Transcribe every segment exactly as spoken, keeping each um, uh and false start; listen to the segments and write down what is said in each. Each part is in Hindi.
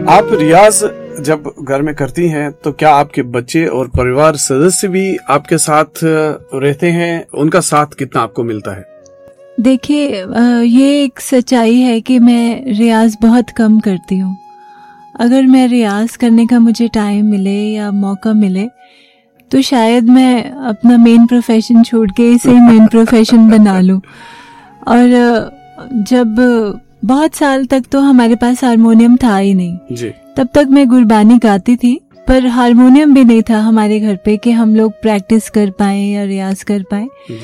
आप रियाज जब घर में करती हैं तो क्या आपके बच्चे और परिवार सदस्य भी आपके साथ रहते हैं? उनका साथ कितना आपको मिलता है? देखिए, ये एक सच्चाई है कि मैं रियाज बहुत कम करती हूँ। अगर मैं रियाज करने का मुझे टाइम मिले या मौका मिले तो शायद मैं अपना मेन प्रोफेशन छोड़ के इसे मेन प्रोफेशन बना लूँ। और जब बहुत साल तक तो हमारे पास हारमोनियम था ही नहीं जी। तब तक मैं गुरबानी गाती थी, पर हारमोनियम भी नहीं था हमारे घर पे कि हम लोग प्रैक्टिस कर पाए या रियाज कर पाए।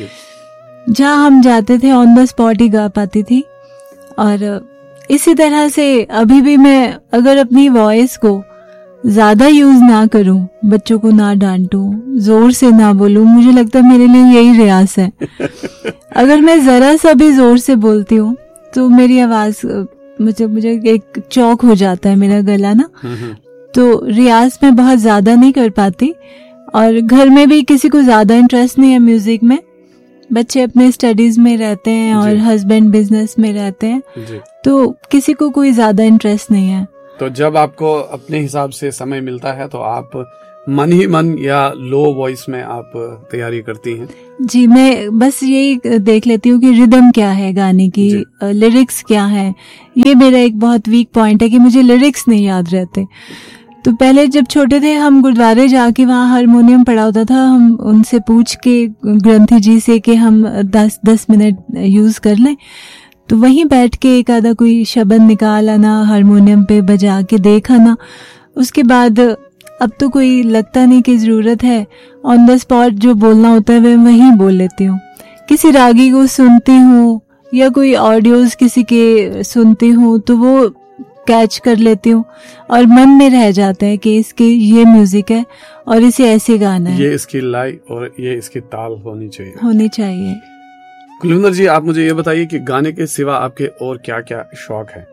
जहाँ हम जाते थे ऑन द स्पॉट ही गा पाती थी। और इसी तरह से अभी भी मैं अगर अपनी वॉइस को ज्यादा यूज ना करूं, बच्चों को ना डांटूं, जोर से ना बोलूं, मुझे लगता है मेरे लिए यही रियाज है। अगर मैं जरा सा भी जोर से बोलती हूँ तो मेरी आवाज मुझे मुझे एक चौक हो जाता है मेरा गला ना, तो रियाज में बहुत ज्यादा नहीं कर पाती। और घर में भी किसी को ज्यादा इंटरेस्ट नहीं है म्यूजिक में। बच्चे अपने स्टडीज में रहते हैं और हस्बैंड बिजनेस में रहते हैं, तो किसी को कोई ज्यादा इंटरेस्ट नहीं है। तो जब आपको अपने हिसाब से समय मिलता है तो आप मन ही मन या लो वॉइस में आप तैयारी करती हैं? जी, मैं बस यही देख लेती हूँ कि रिदम क्या है गाने की, लिरिक्स क्या है। ये मेरा एक बहुत वीक पॉइंट है कि मुझे लिरिक्स नहीं याद रहते। तो पहले जब छोटे थे हम गुरुद्वारे जाके वहाँ हारमोनियम पड़ा होता था, हम उनसे पूछ के ग्रंथी जी से कि हम दस दस मिनट यूज कर लें, तो वहीं बैठ के एक आधा कोई शब्द निकाल आना, हारमोनियम पे बजा के देख आना। उसके बाद अब तो कोई लगता नहीं कि जरूरत है, ऑन द स्पॉट जो बोलना होता है मैं वहीं बोल लेती हूँ। किसी रागी को सुनती हूँ या कोई ऑडियोज किसी के सुनती हूँ तो वो कैच कर लेती हूँ और मन में रह जाता है कि इसके ये म्यूजिक है और इसे ऐसे गाना है, ये इसकी लय और ये इसकी ताल होनी चाहिए होनी चाहिए। कुलविंदर जी, आप मुझे ये बताइए कि गाने के सिवा आपके और क्या क्या शौक है?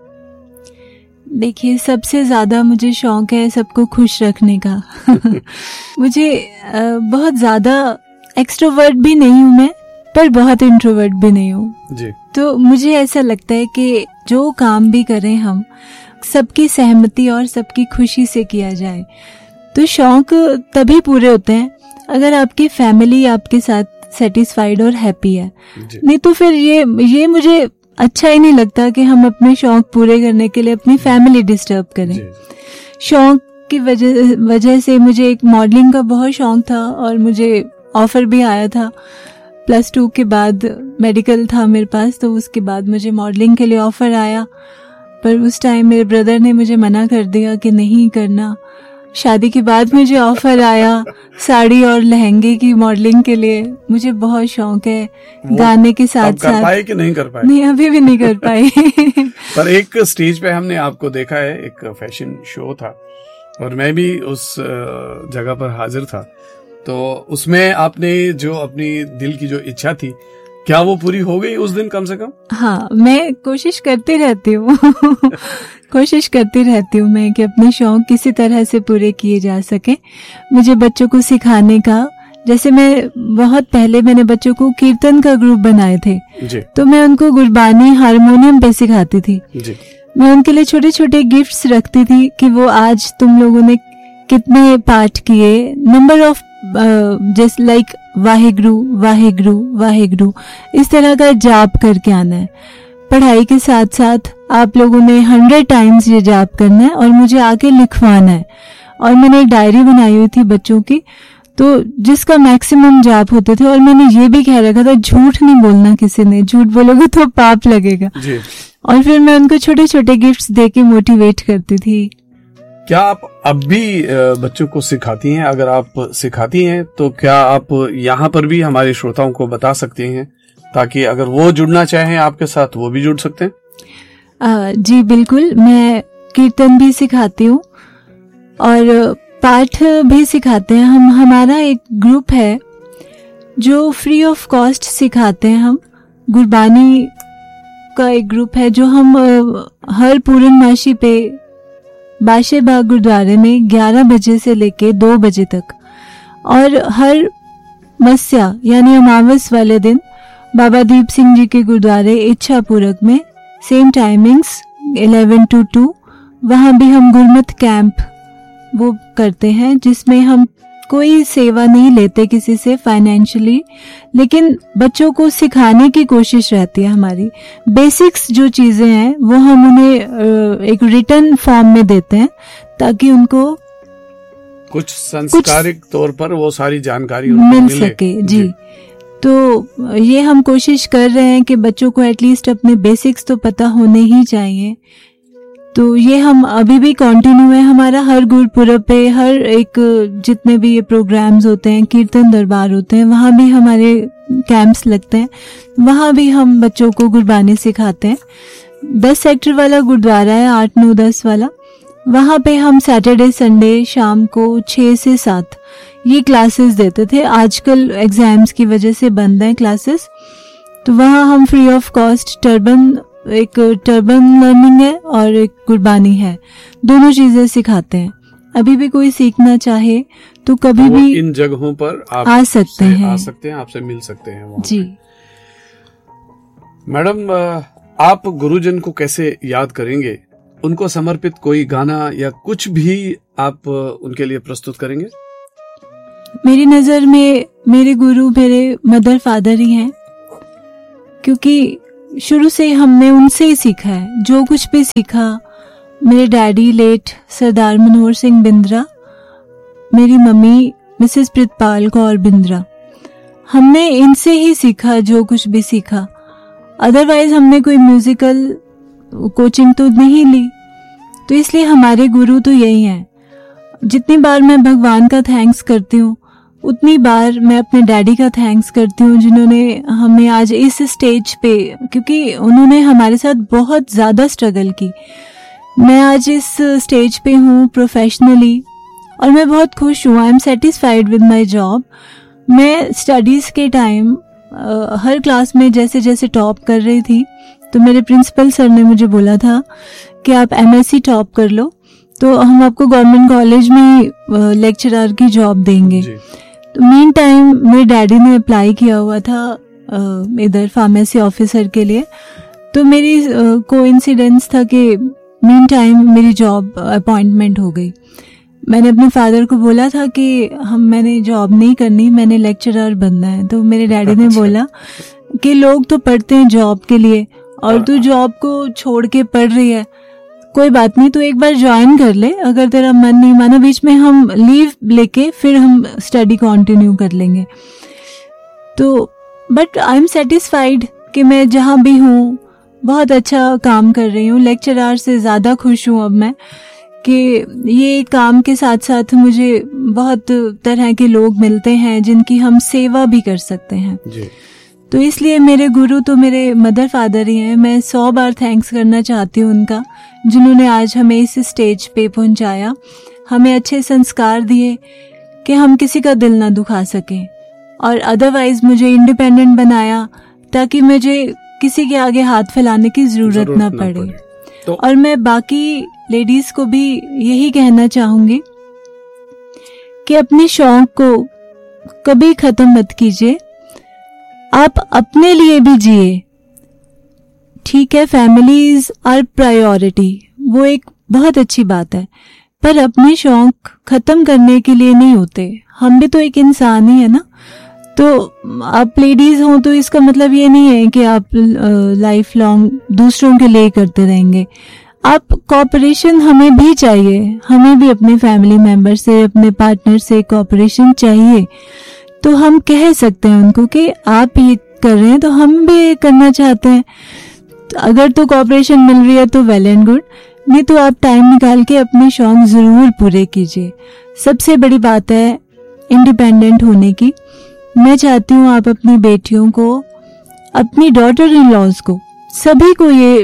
देखिए, सबसे ज्यादा मुझे शौक है सबको खुश रखने का। मुझे बहुत ज्यादा एक्सट्रोवर्ट भी नहीं हूँ मैं, पर बहुत इंट्रोवर्ट भी नहीं हूँ जी। तो मुझे ऐसा लगता है कि जो काम भी करें हम सबकी सहमति और सबकी खुशी से किया जाए तो शौक तभी पूरे होते हैं अगर आपकी फैमिली आपके साथ सेटिस्फाइड और हैप्पी है। नहीं तो फिर ये ये मुझे अच्छा ही नहीं लगता कि हम अपने शौक पूरे करने के लिए अपनी फैमिली डिस्टर्ब करें। शौक की वजह वजह से मुझे एक मॉडलिंग का बहुत शौक था और मुझे ऑफर भी आया था। प्लस टू के बाद मेडिकल था मेरे पास, तो उसके बाद मुझे मॉडलिंग के लिए ऑफर आया, पर उस टाइम मेरे ब्रदर ने मुझे मना कर दिया कि नहीं करना। शादी के बाद मुझे ऑफर आया साड़ी और लहंगे की मॉडलिंग के लिए। मुझे बहुत शौक है गाने के साथ साथ। कर पाए कि नहीं कर पाए? नहीं, अभी भी नहीं कर पाई। पर एक स्टेज पे हमने आपको देखा है, एक फैशन शो था और मैं भी उस जगह पर हाजिर था, तो उसमें आपने जो अपनी दिल की जो इच्छा थी, क्या वो पूरी हो गई उस दिन कम से कम? हाँ, मैं कोशिश करती रहती हूँ। कोशिश करती रहती हूँ मैं कि अपने शौक किसी तरह से पूरे किए जा सके। मुझे बच्चों को सिखाने का, जैसे मैं बहुत पहले मैंने बच्चों को कीर्तन का ग्रुप बनाए थे जी। तो मैं उनको गुरबानी हारमोनियम पे सिखाती थी जी। मैं उनके लिए छोटे छोटे गिफ्ट्स रखती थी कि वो आज तुम लोगों ने कितने पाठ किए, number of just like Waheguru Waheguru Waheguru, इस तरह का जाप करके आना है। पढ़ाई के साथ साथ आप लोगों ने हंड्रेड टाइम्स ये जाप करना है और मुझे आके लिखवाना है। और मैंने एक डायरी बनाई हुई थी बच्चों की, तो जिसका मैक्सिमम जाप होते थे। और मैंने ये भी कह रखा था झूठ नहीं बोलना, किसी ने झूठ बोलोगे तो पाप लगेगा जी। और फिर मैं उनको छोटे छोटे गिफ्ट्स दे के मोटिवेट करती थी। क्या आप अब भी बच्चों को सिखाती हैं? अगर आप सिखाती हैं तो क्या आप यहाँ पर भी हमारे श्रोताओं को बता सकती हैं ताकि अगर वो जुड़ना चाहें आपके साथ वो भी जुड़ सकते हैं? आ, जी बिल्कुल, मैं कीर्तन भी सिखाती हूँ और पाठ भी सिखाते हैं हम। हमारा एक ग्रुप है जो फ्री ऑफ कॉस्ट सिखाते हैं हम। गुरबानी का एक ग्रुप है जो हम हर पूर्णमासी पे बादशाह बाग गुरुद्वारे में ग्यारह बजे से लेके दो बजे तक, और हर मस्या यानी अमावस वाले दिन बाबा दीप सिंह जी के गुरुद्वारे इच्छापुरक में same timings eleven to to वहाँ भी हम गुरमत कैंप वो करते हैं, जिसमें हम कोई सेवा नहीं लेते किसी से फाइनेंशियली, लेकिन बच्चों को सिखाने की कोशिश रहती है हमारी। बेसिक्स जो चीज़ें हैं वो हम उन्हें एक रिटर्न फॉर्म में देते ताकि उनको कुछ संस्कारिक तौर पर वो सारी जानकारी मिल सके। जी, जी। तो ये हम कोशिश कर रहे हैं कि बच्चों को एटलीस्ट अपने बेसिक्स तो पता होने ही चाहिए। तो ये हम अभी भी कंटिन्यू है हमारा, हर गुरुपुरब पे, हर एक जितने भी ये प्रोग्राम्स होते हैं, कीर्तन दरबार होते हैं, वहाँ भी हमारे कैंप्स लगते हैं, वहाँ भी हम बच्चों को गुरबानी सिखाते हैं। दस सेक्टर वाला गुरुद्वारा है, आठ नौ दस वाला, वहाँ पे हम सैटरडे संडे शाम को छः से सात ये क्लासेस देते थे। आजकल एग्जाम्स की वजह से बंद हैं क्लासेस, तो वहाँ हम फ्री ऑफ कॉस्ट टर्बन, एक टर्बन लर्निंग है और एक गुरबानी है, दोनों चीजें सिखाते हैं। अभी भी कोई सीखना चाहे तो कभी तो भी इन जगहों पर आप आ सकते हैं आ सकते हैं आपसे मिल सकते हैं वहाँ जी। मैडम, आप गुरुजन को कैसे याद करेंगे? उनको समर्पित कोई गाना या कुछ भी आप उनके लिए प्रस्तुत करेंगे? मेरी नजर में मेरे गुरु मेरे मदर फादर ही हैं, क्योंकि शुरू से हमने उनसे ही सीखा है। जो कुछ भी सीखा, मेरे डैडी लेट सरदार मनोहर सिंह बिंद्रा, मेरी मम्मी मिसेस प्रितपाल कौर बिंद्रा, हमने इनसे ही सीखा जो कुछ भी सीखा। अदरवाइज हमने कोई म्यूजिकल कोचिंग तो नहीं ली, तो इसलिए हमारे गुरु तो यही हैं। जितनी बार मैं भगवान का थैंक्स करती हूँ, उतनी बार मैं अपने डैडी का थैंक्स करती हूँ, जिन्होंने हमें आज इस स्टेज पे, क्योंकि उन्होंने हमारे साथ बहुत ज़्यादा स्ट्रगल की, मैं आज इस स्टेज पे हूँ प्रोफेशनली, और मैं बहुत खुश हूँ। I am satisfied with my job. मैं स्टडीज़ के टाइम हर क्लास में जैसे जैसे टॉप कर रही थी, तो मेरे प्रिंसिपल सर ने मुझे बोला था कि आप एमएससी टॉप कर लो तो हम आपको गवर्नमेंट कॉलेज में लेक्चरर की जॉब देंगे। तो मीन टाइम मेरे डैडी ने अप्लाई किया हुआ था इधर फार्मेसी ऑफिसर के लिए, तो मेरी कोइंसिडेंस था कि मीन टाइम मेरी जॉब अपॉइंटमेंट हो गई। मैंने अपने फादर को बोला था कि हम मैंने जॉब नहीं करनी, मैंने लेक्चरर बनना है। तो मेरे डैडी ने बोला कि लोग तो पढ़ते हैं जॉब के लिए और तू जॉब को छोड़ के पढ़ रही है, कोई बात नहीं, तू एक बार ज्वाइन कर ले, अगर तेरा मन नहीं माना बीच में हम लीव लेके फिर हम स्टडी कंटिन्यू कर लेंगे। तो बट आई एम सेटिस्फाइड कि मैं जहाँ भी हूँ बहुत अच्छा काम कर रही हूँ। लेक्चरर से ज़्यादा खुश हूँ अब मैं कि ये काम के साथ साथ मुझे बहुत तरह के लोग मिलते हैं जिनकी हम सेवा भी कर सकते हैं जी। तो इसलिए मेरे गुरु तो मेरे मदर फादर ही हैं। मैं सौ बार थैंक्स करना चाहती हूँ उनका, जिन्होंने आज हमें इस स्टेज पे पहुँचाया, हमें अच्छे संस्कार दिए कि हम किसी का दिल ना दुखा सकें, और अदरवाइज मुझे इंडिपेंडेंट बनाया ताकि मुझे किसी के आगे हाथ फैलाने की जरूरत, जरूरत ना पड़े, पड़े। तो और मैं बाकी लेडीज को भी यही कहना चाहूंगी कि अपने शौक को कभी खत्म मत कीजिए, आप अपने लिए भी जिए। ठीक है, फैमिलीज आर प्रायोरिटी, वो एक बहुत अच्छी बात है, पर अपने शौक खत्म करने के लिए नहीं होते। हम भी तो एक इंसान ही है ना। तो आप लेडीज हो तो इसका मतलब ये नहीं है कि आप लाइफ लॉन्ग दूसरों के लिए करते रहेंगे। आप कोऑपरेशन हमें भी चाहिए, हमें भी अपने फैमिली मेंबर से, अपने पार्टनर से कोऑपरेशन चाहिए। तो हम कह सकते हैं उनको कि आप ये कर रहे हैं तो हम भी करना चाहते हैं। तो अगर तो कोऑपरेशन मिल रही है तो वेल एंड गुड, नहीं तो आप टाइम निकाल के अपने शौक जरूर पूरे कीजिए। सबसे बड़ी बात है इंडिपेंडेंट होने की। मैं चाहती हूँ आप अपनी बेटियों को, अपनी डॉटर इन लॉज को, सभी को ये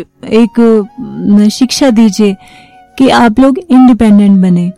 एक शिक्षा दीजिए कि आप लोग इंडिपेंडेंट बने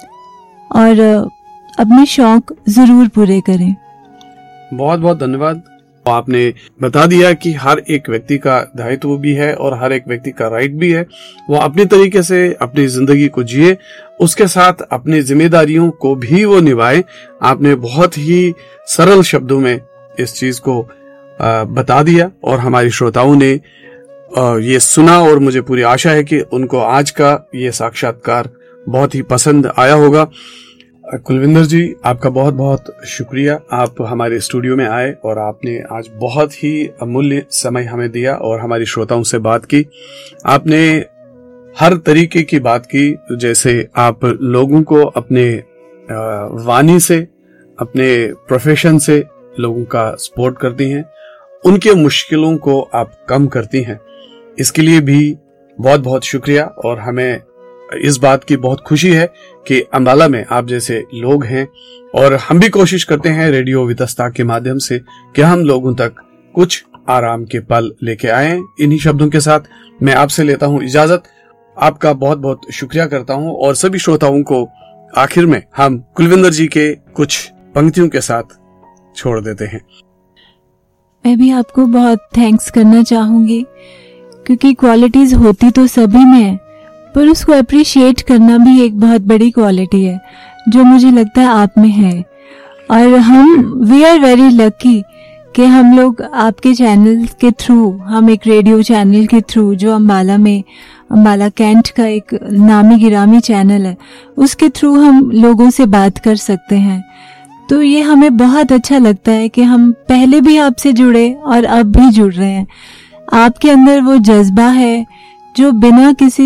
और अपने शौक जरूर पूरे करें। बहुत बहुत धन्यवाद। आपने बता दिया कि हर एक व्यक्ति का दायित्व भी है और हर एक व्यक्ति का राइट भी है, वो अपने तरीके से अपनी जिंदगी को जिए, उसके साथ अपनी जिम्मेदारियों को भी वो निभाए। आपने बहुत ही सरल शब्दों में इस चीज को बता दिया और हमारे श्रोताओं ने ये सुना और मुझे पूरी आशा है कि उनको आज का ये साक्षात्कार बहुत ही पसंद आया होगा। कुलविंदर जी, आपका बहुत बहुत शुक्रिया। आप हमारे स्टूडियो में आए और आपने आज बहुत ही अमूल्य समय हमें दिया और हमारी श्रोताओं से बात की। आपने हर तरीके की बात की, जैसे आप लोगों को अपने वाणी से, अपने प्रोफेशन से लोगों का सपोर्ट करती हैं, उनके मुश्किलों को आप कम करती हैं। इसके लिए भी बहुत बहुत शुक्रिया। और हमें इस बात की बहुत खुशी है कि अंबाला में आप जैसे लोग हैं, और हम भी कोशिश करते हैं रेडियो वितस्ता के माध्यम से कि हम लोगों तक कुछ आराम के पल लेके आए। इन्हीं शब्दों के साथ मैं आपसे लेता हूं इजाजत। आपका बहुत बहुत शुक्रिया करता हूं और सभी श्रोताओं को आखिर में हम कुलविंदर जी के कुछ पंक्तियों के साथ छोड़ देते हैं। मैं भी आपको बहुत थैंक्स करना चाहूंगी, क्योंकि क्वालिटीज होती तो सभी में है, पर उसको अप्रिशिएट करना भी एक बहुत बड़ी क्वालिटी है जो मुझे लगता है आप में है। और हम वी आर वेरी लकी कि हम लोग आपके चैनल के थ्रू, हम एक रेडियो चैनल के थ्रू जो अंबाला में, अंबाला कैंट का एक नामी गिरामी चैनल है, उसके थ्रू हम लोगों से बात कर सकते हैं। तो ये हमें बहुत अच्छा लगता है कि हम पहले भी आपसे जुड़े और अब भी जुड़ रहे हैं। आपके अंदर वो जज्बा है जो बिना किसी